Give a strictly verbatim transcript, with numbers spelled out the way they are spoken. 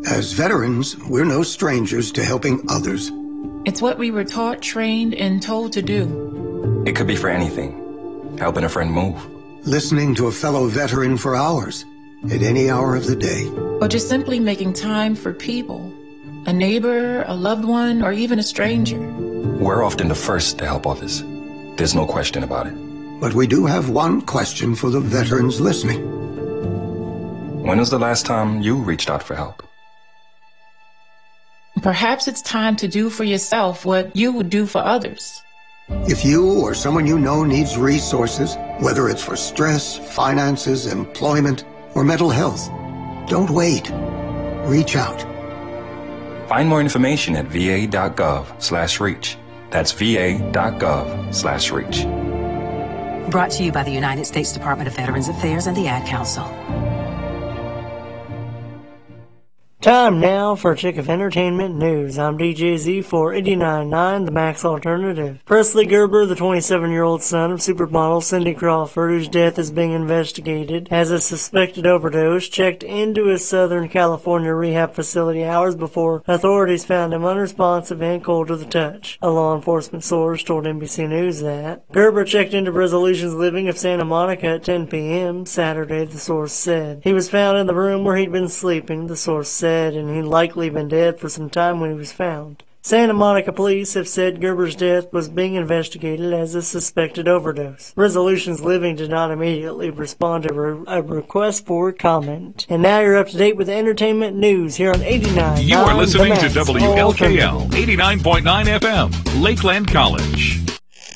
As veterans, we're no strangers to helping others. It's what we were taught, trained, and told to do. It could be for anything. Helping a friend move. Listening to a fellow veteran for hours, at any hour of the day. Or just simply making time for people. A neighbor, a loved one, or even a stranger. We're often the first to help others. There's no question about it. But we do have one question for the veterans listening. When was the last time you reached out for help? Perhaps it's time to do for yourself what you would do for others. If you or someone you know needs resources, whether it's for stress, finances, employment, or mental health, don't wait. Reach out. Find more information at va.gov slash reach. That's va.gov slash reach. Brought to you by the United States Department of Veterans Affairs and the Ad Council. Time now for a check of entertainment news. I'm D J Z for eighty-nine point nine, The Max Alternative. Presley Gerber, the twenty-seven-year-old son of supermodel Cindy Crawford, whose death is being investigated, has a suspected overdose, checked into his Southern California rehab facility hours before authorities found him unresponsive and cold to the touch. A law enforcement source told N B C News that Gerber checked into Resolutions Living of Santa Monica at ten p.m. Saturday, the source said. He was found in the room where he'd been sleeping, the source said, and he'd likely been dead for some time when he was found. Santa Monica police have said Gerber's death was being investigated as a suspected overdose. Resolutions Living did not immediately respond to re- a request for comment. And now you're up to date with the entertainment news here on eighty-nine. You are listening to W L K L eighty-nine point nine F M, Lakeland College.